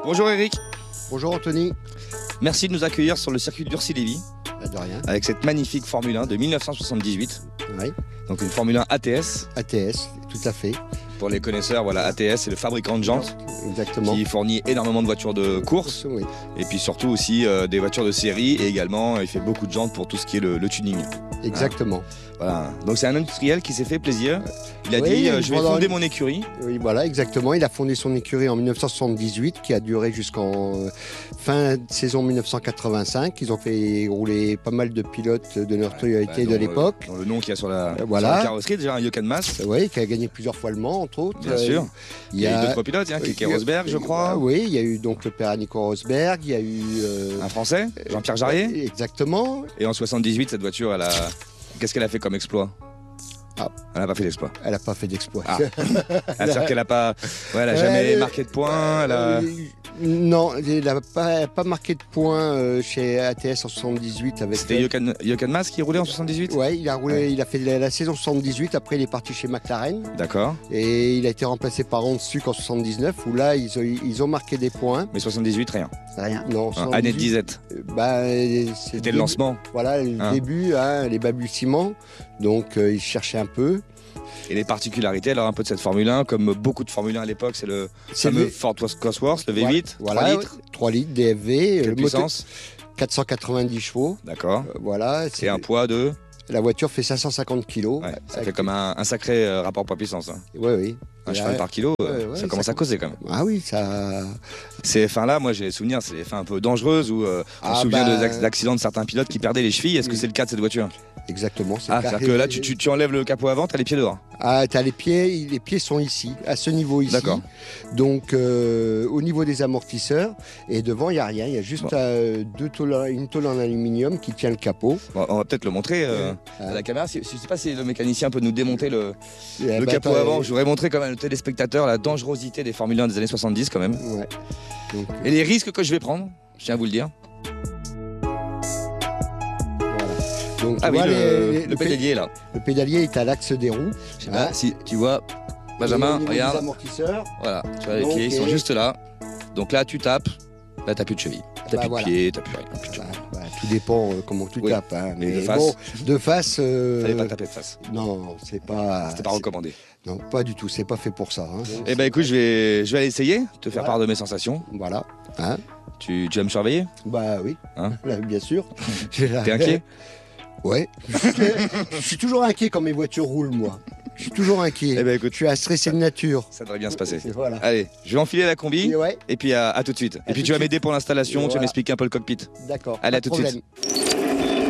Bonjour Eric, Bonjour Anthony. merci de nous accueillir sur le circuit d'Urcy-Lévy De rien. avec cette magnifique Formule 1 de 1978. Oui. Donc une Formule 1 ATS. ATS, tout à fait. Pour les connaisseurs, voilà, ATS c'est le fabricant de jantes Exactement. qui fournit énormément de voitures de course Oui. et puis surtout aussi des voitures de série et également il fait beaucoup de jantes pour tout ce qui est le tuning. Exactement. Voilà. Donc c'est un industriel qui s'est fait plaisir. Il a Oui, dit je vais pendant fonder une- mon écurie. Oui, voilà, exactement. Il a fondé son écurie en 1978, qui a duré jusqu'en fin de saison 1985. Ils ont fait rouler pas mal de pilotes de notoriété de l'époque. Dans le nom qu'il y a sur la, Voilà. sur la carrosserie, déjà un Jochen Mass. Oui, qui a gagné plusieurs fois le Mans, entre autres. Bien sûr. Il Il y a eu d'autres pilotes, Keke Rosberg, je crois. Oui, il y a eu donc le père Nico Rosberg. Il y a eu. Un Français, Jean-Pierre Jarrier. Exactement. Et en 78, cette voiture, qu'est-ce qu'elle a fait comme exploit? Ah. Elle n'a pas fait d'exploit. Elle n'a pas fait d'exploit. Ah. C'est-à-dire qu'elle n'a pas, elle a jamais marqué de points. Non, il n'a pas marqué de points chez ATS en 78 avec. C'était Jochen Mass qui roulait en 78. Ouais, il a roulé, il a fait la saison 78. Après, il est parti chez McLaren D'accord. et il a été remplacé par Hansuk en 79 où là, ils ont marqué des points. Mais 78, rien. Rien. Non. 78, Annette Disette. Bah, C'était le lancement. Voilà, le Hein. début, les balbutiements. Donc, il cherchait un peu. Et les particularités, alors un peu de cette Formule 1, comme beaucoup de Formule 1 à l'époque, c'est le fameux Ford Cosworth, le V8, Voilà, 3 litres. 3 litres DFV. Quelle puissance? 490 chevaux. D'accord. Voilà. C'est un poids de. La voiture fait 550 kg. Ouais, ça fait comme un sacré rapport poids-puissance. Hein. Oui, oui. Un cheval par kilo, ça commence à causer quand même. Ah oui, ça. Ces F1-là, moi j'ai souvenir, c'est des F1 un peu dangereuses où on se souvient d'accidents de certains pilotes qui perdaient les chevilles. Est-ce que c'est le cas de cette voiture? Exactement. C'est-à-dire que là, tu enlèves le capot avant, tu as les pieds dehors. Ah, t'as les pieds sont ici, à ce niveau ici. D'accord. Donc au niveau des amortisseurs, et devant il n'y a rien, il y a juste une tôle en aluminium qui tient le capot. Bon, on va peut-être le montrer à la caméra. Je ne sais pas si le mécanicien peut nous démonter le Et capot avant. Je voudrais montrer quand même aux téléspectateurs la dangerosité des Formule 1 des années 70 quand même. Ouais. Donc, Et les risques que je vais prendre, je tiens à vous le dire. voilà. Donc, Ah tu oui, vois, le pédalier là. le pédalier est à l'axe des roues. Je sais pas si tu vois, Et Benjamin, au niveau regarde. des amortisseurs. Voilà, tu vois, les Donc, pieds ils sont juste là. Donc là, tu tapes, là, t'as plus de cheville. T'as plus voilà. de pieds, t'as plus rien. Plus de cheville. Tout dépend comment tu Oui. tapes. Hein. Mais Mais de face. bon, de face. Fallait pas taper de face. Non, c'est pas. C'était pas recommandé. Non, pas du tout. C'est pas fait pour ça. Hein. Eh ben écoute, je vais aller essayer, te faire Voilà. part de mes sensations. Voilà. Hein, Tu vas me surveiller? bah oui. Hein, Là, bien sûr. t'es inquiet? Ouais. Je suis toujours inquiet quand mes voitures roulent, moi. Je suis toujours inquiet. Eh ben écoute, Je suis un stressé de nature. ça devrait bien se passer. Voilà. Allez, je vais enfiler la combi Et ouais, et puis à tout de suite. Et puis tout tu vas de m'aider pour l'installation, tu vas Voilà. m'expliquer un peu le cockpit. d'accord. Allez, pas à tout de problème.